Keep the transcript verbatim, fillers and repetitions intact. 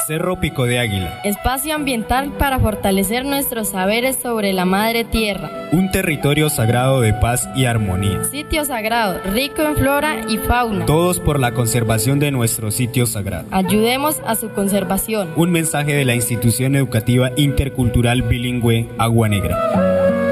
Cerro Pico de Águila. Espacio ambiental para fortalecer nuestros saberes sobre la madre tierra. Un territorio sagrado de paz y armonía. Sitio sagrado, rico en flora y fauna. Todos por la conservación de nuestro sitio sagrado. Ayudemos a su conservación. Un mensaje de la institución educativa intercultural bilingüe Agua Negra.